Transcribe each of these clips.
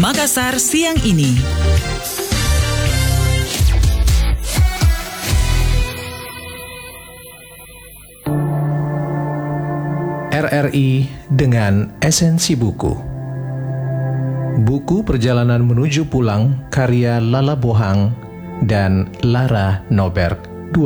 Makassar siang ini. RRI dengan esensi buku. Buku Perjalanan Menuju Pulang karya Lala Bohang dan Lara Noberg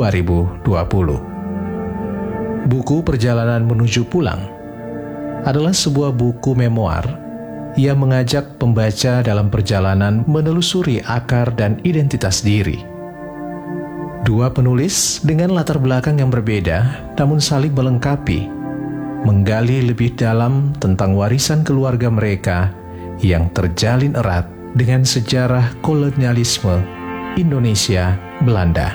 2020. Buku Perjalanan Menuju Pulang adalah sebuah buku memoir yang mengajak pembaca dalam perjalanan menelusuri akar dan identitas diri. Dua penulis dengan latar belakang yang berbeda namun saling melengkapi, menggali lebih dalam tentang warisan keluarga mereka yang terjalin erat dengan sejarah kolonialisme Indonesia Belanda.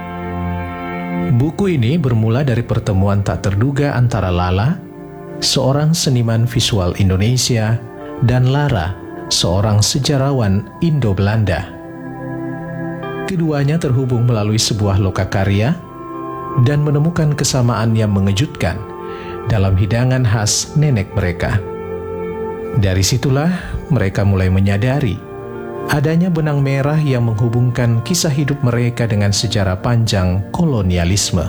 Buku ini bermula dari pertemuan tak terduga antara Lala, seorang seniman visual Indonesia, dan Lara, seorang sejarawan Indo-Belanda. Keduanya terhubung melalui sebuah lokakarya dan menemukan kesamaan yang mengejutkan dalam hidangan khas nenek mereka. Dari situlah mereka mulai menyadari adanya benang merah yang menghubungkan kisah hidup mereka dengan sejarah panjang kolonialisme.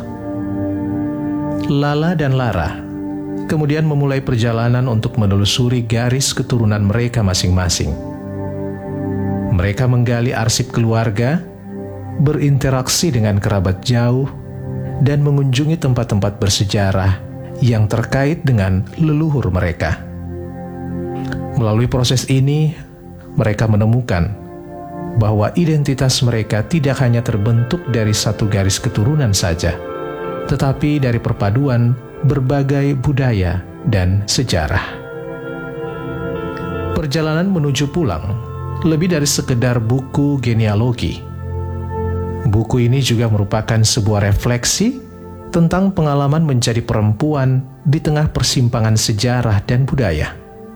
Lala dan Lara kemudian memulai perjalanan untuk menelusuri garis keturunan mereka masing-masing. Mereka menggali arsip keluarga, berinteraksi dengan kerabat jauh, dan mengunjungi tempat-tempat bersejarah yang terkait dengan leluhur mereka. Melalui proses ini, mereka menemukan bahwa identitas mereka tidak hanya terbentuk dari satu garis keturunan saja, tetapi dari perpaduan berbagai budaya dan sejarah. Perjalanan Menuju Pulang lebih dari sekedar buku genealogi. Buku ini juga merupakan sebuah refleksi tentang pengalaman menjadi perempuan di tengah persimpangan sejarah dan budaya.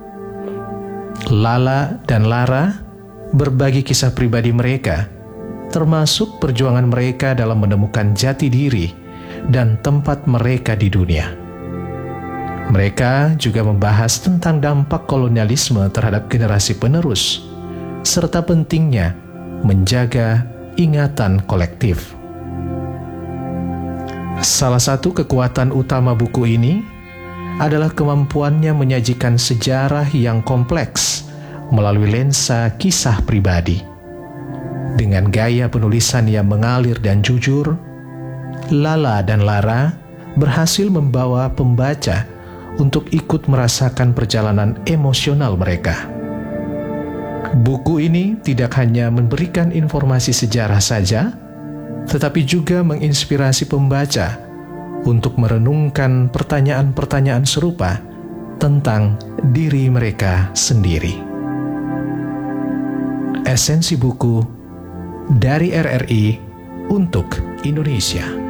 Lala dan Lara berbagi kisah pribadi mereka, termasuk perjuangan mereka dalam menemukan jati diri dan tempat mereka di dunia. Mereka juga membahas tentang dampak kolonialisme terhadap generasi penerus, serta pentingnya menjaga ingatan kolektif. Salah satu kekuatan utama buku ini adalah kemampuannya menyajikan sejarah yang kompleks melalui lensa kisah pribadi. Dengan gaya penulisan yang mengalir dan jujur, Lala dan Lara berhasil membawa pembaca untuk ikut merasakan perjalanan emosional mereka. Buku ini tidak hanya memberikan informasi sejarah saja, tetapi juga menginspirasi pembaca untuk merenungkan pertanyaan-pertanyaan serupa tentang diri mereka sendiri. Esensi buku dari RRI untuk Indonesia.